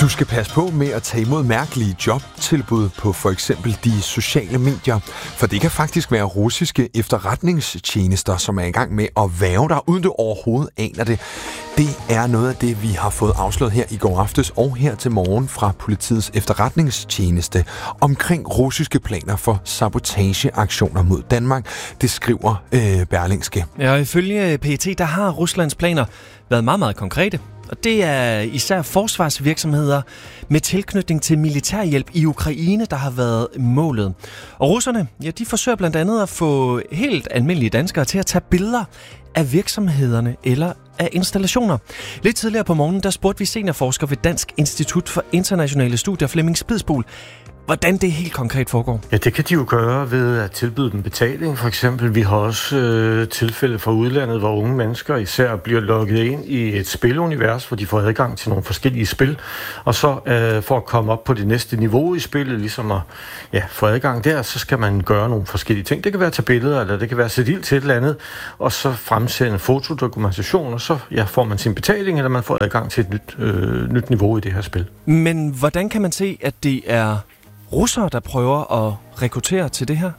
Du skal passe på med at tage imod mærkelige jobtilbud på for eksempel de sociale medier, for det kan faktisk være russiske efterretningstjenester, som er i gang med at hverve dig, uden du overhovedet aner det. Det er noget af det, vi har fået afsløret her i går aftes og her til morgen fra politiets efterretningstjeneste omkring russiske planer for sabotageaktioner mod Danmark. Det skriver Berlingske. Ja, og ifølge PET, der har Ruslands planer været meget, meget konkrete. Og det er især forsvarsvirksomheder med tilknytning til militærhjælp i Ukraine, der har været målet. Og russerne, ja, de forsøger blandt andet at få helt almindelige danskere til at tage billeder af virksomhederne eller af installationer. Lidt tidligere på morgenen, der spurgte vi seniorforsker ved Dansk Institut for Internationale Studier, Flemming Spidsbol, hvordan det helt konkret foregår. Ja, det kan de jo gøre ved at tilbyde dem betaling. For eksempel, vi har også tilfælde fra udlandet, hvor unge mennesker især bliver logget ind i et spilunivers, hvor de får adgang til nogle forskellige spil. Og så for at komme op på det næste niveau i spillet, ligesom at få adgang der, så skal man gøre nogle forskellige ting. Det kan være at tage billeder, eller det kan være at sætte ild til et eller andet, og så fremsende fotodokumentation, og så får man sin betaling, eller man får adgang til et nyt niveau i det her spil. Men hvordan kan man se, at det er russere, der prøver at rekruttere til det her?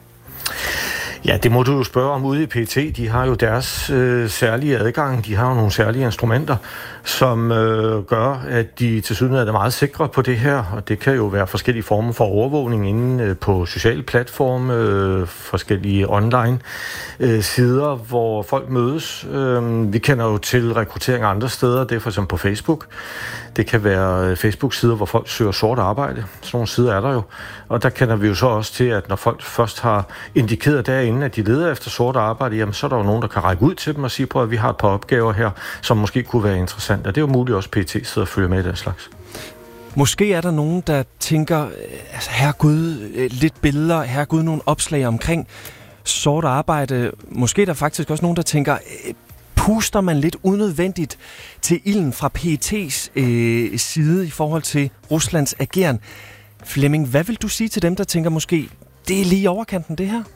Ja, det må du jo spørge om ude i PET. De har jo deres særlige adgang. De har jo nogle særlige instrumenter, som gør, at de tilsyneladende er meget sikre på det her. Og det kan jo være forskellige former for overvågning inde på sociale platforme, forskellige online sider, hvor folk mødes. Vi kender jo til rekruttering andre steder. Det er for eksempel på Facebook. Det kan være Facebook-sider, hvor folk søger sort arbejde. Sådan nogle sider er der jo. Og der kender vi jo så også til, at når folk først har indikeret derinde, at de leder efter sort arbejde, jamen så er der jo nogen, der kan række ud til dem og sige på, at vi har et par opgaver her, som måske kunne være interessante. Og det er jo muligt også, PET sidder og følger med i den slags. Måske er der nogen, der tænker, altså herregud, lidt billeder, herregud, nogle opslag omkring sort arbejde. Måske er der faktisk også nogen, der tænker, puster man lidt unødvendigt til ilden fra PET's side i forhold til Ruslands ageren. Flemming, hvad vil du sige til dem, der tænker måske, det er lige i overkanten det her?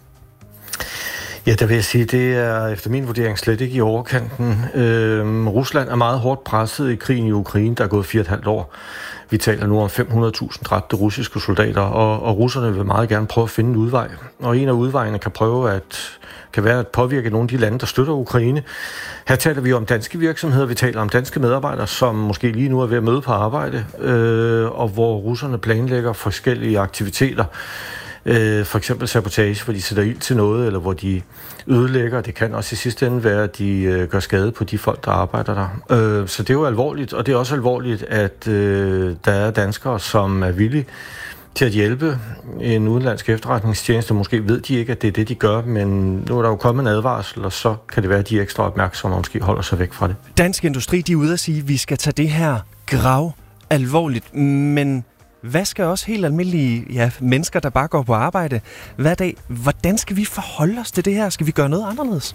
Ja, der vil jeg sige, det er efter min vurdering slet ikke i overkanten. Rusland er meget hårdt presset i krigen i Ukraine, der er gået 4,5 år. Vi taler nu om 500.000 dræbte russiske soldater, og russerne vil meget gerne prøve at finde en udvej. Og en af udvejene kan være at påvirke nogle af de lande, der støtter Ukraine. Her taler vi om danske virksomheder, vi taler om danske medarbejdere, som måske lige nu er ved at møde på arbejde, og hvor russerne planlægger forskellige aktiviteter. For eksempel sabotage, hvor de sætter ild til noget, eller hvor de ødelægger. Det kan også i sidste ende være, at de gør skade på de folk, der arbejder der. Så det er jo alvorligt, og det er også alvorligt, at der er danskere, som er villige til at hjælpe en udenlandsk efterretningstjeneste. Måske ved de ikke, at det er det, de gør, men nu er der jo kommet en advarsel, og så kan det være, at de er ekstra opmærksomme og måske holder sig væk fra det. Dansk Industri, de er ude at sige, at vi skal tage det her grav alvorligt, men hvad skal også helt almindelige mennesker, der bare går på arbejde hver dag, hvordan skal vi forholde os til det her? Skal vi gøre noget anderledes?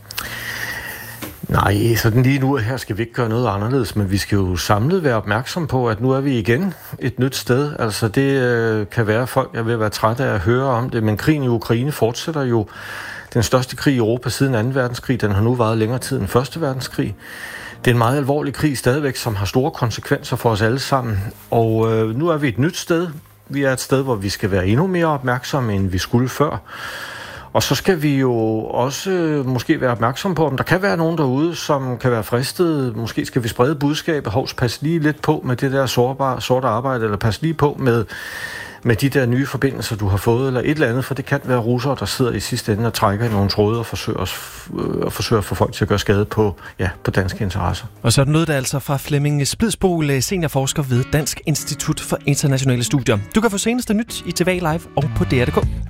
Nej, sådan lige nu her skal vi ikke gøre noget anderledes, men vi skal jo samlet være opmærksom på, at nu er vi igen et nyt sted. Altså det kan være, folk er ved at være trætte af at høre om det, men krigen i Ukraine fortsætter jo. Den største krig i Europa siden 2. verdenskrig, den har nu varet længere tid end 1. verdenskrig. Det er en meget alvorlig krig stadigvæk, som har store konsekvenser for os alle sammen. Og nu er vi et nyt sted. Vi er et sted, hvor vi skal være endnu mere opmærksomme, end vi skulle før. Og så skal vi jo også måske være opmærksom på, om der kan være nogen derude, som kan være fristet. Måske skal vi sprede budskabet. Pas lige lidt på med det der sorte arbejde, eller pas lige på med de der nye forbindelser, du har fået, eller et eller andet, for det kan være russere, der sidder i sidste ende og trækker i nogle tråde og forsøger at få folk til at gøre skade på danske interesser. Og så er det noget, der altså fra Flemming Spidsbol, seniorforsker ved Dansk Institut for Internationale Studier. Du kan få seneste nyt i TV Live og på DR.dk.